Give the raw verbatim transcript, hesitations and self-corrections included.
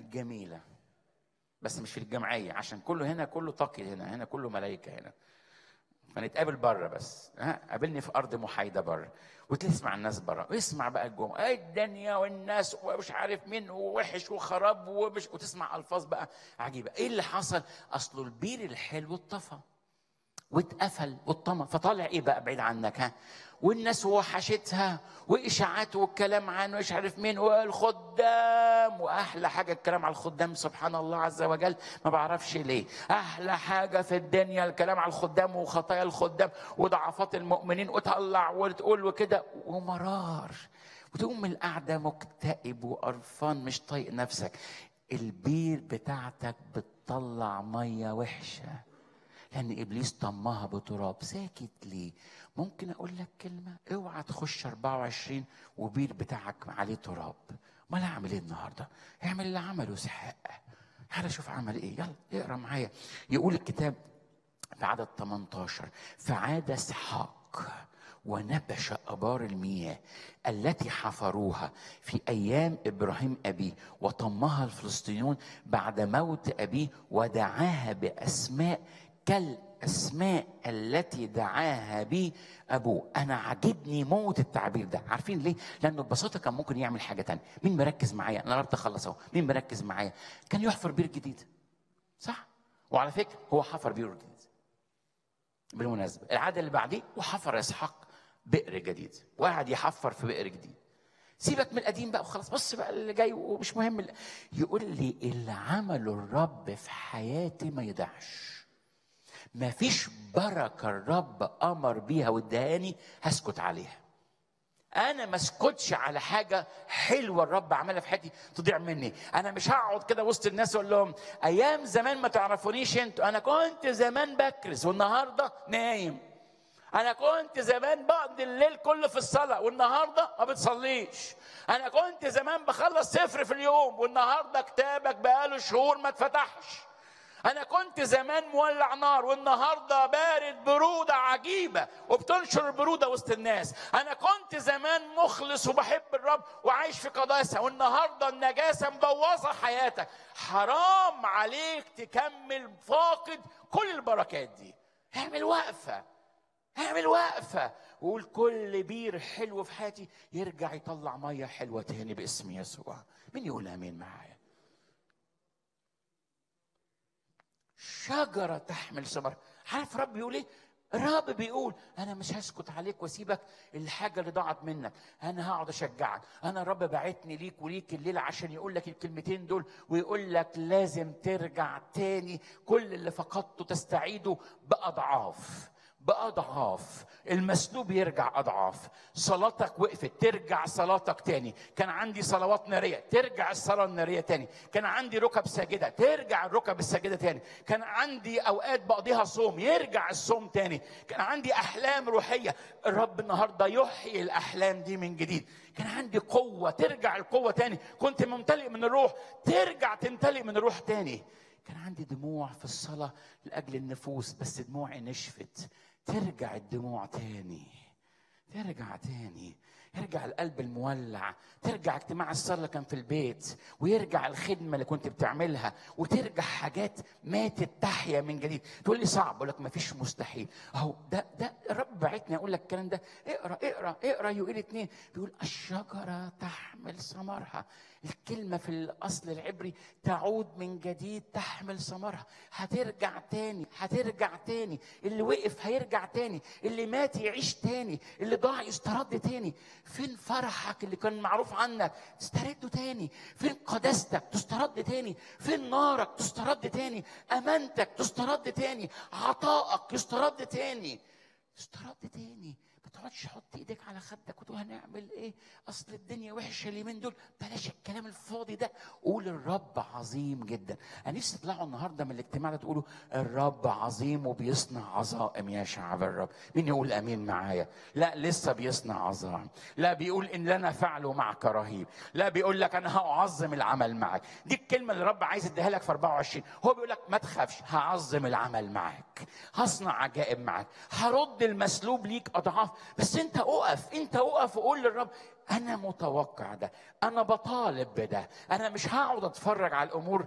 جميله، بس مش في الجمعيه، عشان كله هنا كله تقي، هنا هنا كله ملائكه هنا، فنتقابل بره بس. ها قابلني في ارض محايده بره، وتسمع الناس بره، واسمع بقى الجمعه ايه الدنيا والناس ومش عارف مين ووحش وخراب ومش، وتسمع الفاظ بقى عجيبه. ايه اللي حصل؟ اصله البير الحلو اتطفى واتقفل واتطمى، فطالع ايه بقى بعيد عنك؟ ها والناس وحشتها واشاعات والكلام عنه مش عارف مين والخدام، واحلى حاجه الكلام على الخدام سبحان الله عز وجل، ما بعرفش ليه احلى حاجه في الدنيا الكلام على الخدام وخطايا الخدام وضعفات المؤمنين، وتطلع وتقول وكده ومرار، وتقوم من القعده مكتئب وقرفان مش طايق نفسك. البير بتاعتك بتطلع ميه وحشه لأن إبليس طمها بتراب. ساكت ليه؟ ممكن أقول لك كلمة؟ اوعى تخش أربعة وعشرين وبير بتاعك عليه تراب. ما لا أعمل إيه النهاردة؟ اعمل اللي عمله إسحاق. تعالى شوف عمل إيه، يلا اقرأ معايا. يقول الكتاب في عدد ثمانية عشر: فعاد إسحاق ونبش أبار المياه التي حفروها في أيام إبراهيم أبيه، وطمها الفلسطينيون بعد موت أبيه، ودعاها بأسماء كالأسماء التي دعاها به أبوه. أنا عجبني موت التعبير ده، عارفين ليه؟ لأنه ببساطة كان ممكن يعمل حاجة تانية. مين مركز معايا؟ أنا قربت أخلص أهو. مين مركز معايا؟ كان يحفر بير جديد، صح؟ وعلى فكرة هو حفر بير جديد بالمناسبة. العادة اللي بعديه وحفر إسحاق بئر جديد، وقعد يحفر في بئر جديد. سيبك من القديم بقى وخلاص، بص بقى اللي جاي ومش مهم. يقول لي اللي عمله الرب في حياتي ما يضيعش. ما فيش بركة الرب أمر بيها وادهاني هسكت عليها. أنا ما اسكتش على حاجة حلوة الرب عملها في حياتي تضيع مني. أنا مش هقعد كده وسط الناس وأقول لهم أيام زمان ما تعرفونيش أنتوا، أنا كنت زمان بكرز والنهاردة نايم. أنا كنت زمان بقضي الليل كله في الصلاة والنهاردة ما بتصليش. أنا كنت زمان بخلص صفر في اليوم والنهاردة كتابك بقاله شهور ما اتفتحش. أنا كنت زمان مولع نار والنهاردة بارد برودة عجيبة وبتنشر البرودة وسط الناس. أنا كنت زمان مخلص وبحب الرب وعايش في قداسة والنهاردة النجاسة مبوظة حياتك. حرام عليك تكمل فاقد كل البركات دي. اعمل وقفة، اعمل وقفة وقول كل بير حلو في حياتي يرجع يطلع مية حلوة تاني باسم يسوع. مين يقول آمين معايا؟ شجرة تحمل ثمر. عارف رب بيقول ايه؟ الرب بيقول انا مش هسكت عليك واسيبك الحاجه اللي ضاعت منك. انا هقعد اشجعك. انا الرب بعتني ليك وليك الليله عشان يقول لك الكلمتين دول ويقول لك لازم ترجع تاني. كل اللي فقدته تستعيده باضعاف بأضعاف. المسلوب يرجع أضعاف. صلاتك وقفت ترجع صلاتك تاني. كان عندي صلوات نارية ترجع الصلاة النارية تاني. كان عندي ركب ساجدة ترجع الركب الساجدة تاني. كان عندي أوقات بقضيها صوم يرجع الصوم تاني. كان عندي أحلام روحية الرب النهاردة يحيي الأحلام دي من جديد. كان عندي قوة ترجع القوة تاني. كنت ممتلئ من الروح ترجع تمتلئ من الروح تاني. كان عندي دموع في الصلاة لأجل النفوس بس دموعي نشفت ترجع الدموع تاني. ترجع تاني. يرجع القلب المولع. ترجع اجتماع الصلاة اللي كان في البيت ويرجع الخدمة اللي كنت بتعملها وترجع حاجات ماتت تحيا من جديد. تقول لي صعب، اقول لك ما فيش مستحيل. اهو ده ده الرب بعتني اقول لك الكلام ده. اقرا اقرا اقرا يقول اتنين بيقول الشجرة تحمل ثمرها. الكلمة في الأصل العبري تعود من جديد تحمل ثمرها. هترجع تاني هترجع تاني. اللي وقف هيرجع تاني. اللي مات يعيش تاني. اللي ضاع يسترد تاني. فين فرحك اللي كان معروف عنك تسترده تاني. فين قداستك تسترد تاني. فين نارك تسترد تاني. أمانتك تسترد تاني. عطائك يسترد تاني. تسترد تاني. ما تقعدش حط ايدك على خدك وتقول هنعمل ايه اصل الدنيا وحشه اليومين دول. بلاش الكلام الفاضي ده. قول الرب عظيم جدا. انا نفسي تطلعوا النهارده من الاجتماع ده تقولوا الرب عظيم وبيصنع عظائم يا شعب الرب. مين يقول امين معايا؟ لا لسه بيصنع عظائم. لا بيقول ان لنا فعله معك رهيب. لا بيقول لك انا هعظم العمل معك. دي الكلمه اللي الرب عايز يديها لك في أربعة وعشرين. هو بيقول لك ما تخافش هعظم العمل معك. هصنع عجائب معك. هرد المسلوب ليك اضعاف. بس انت اقف انت اقف وقول للرب انا متوقع ده، انا بطالب بده، انا مش هقعد اتفرج على الامور